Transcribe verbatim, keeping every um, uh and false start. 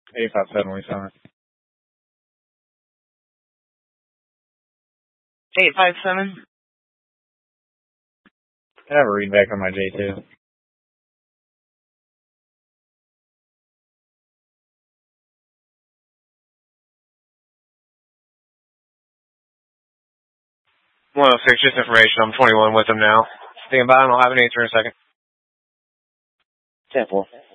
eight five seven, we saw it. eight five seven? I have a read back on my J two. one oh six, just information. I'm twenty-one with them now. Thinking about it, I'll have an answer in a second. ten four.